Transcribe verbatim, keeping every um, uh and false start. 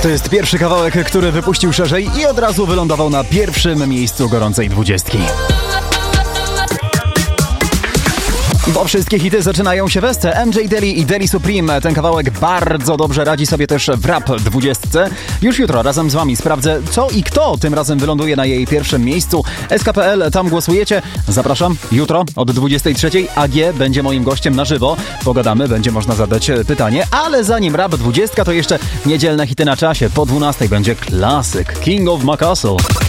To jest pierwszy kawałek, który wypuścił szerzej i od razu wylądował na pierwszym miejscu gorącej dwudziestki. Bo wszystkie hity zaczynają się w Esce. M J Deli i Deli Supreme. Ten kawałek bardzo dobrze radzi sobie też w rap dwudziestce. Już jutro razem z wami sprawdzę, co i kto tym razem wyląduje na jej pierwszym miejscu. S K P L, tam głosujecie. Zapraszam jutro od dwudziestej trzeciej. A G będzie moim gościem na żywo. Pogadamy, będzie można zadać pytanie. Ale zanim rap dwudziestka, to jeszcze niedzielne hity na czasie. Po dwunastej będzie klasyk King of My Castle.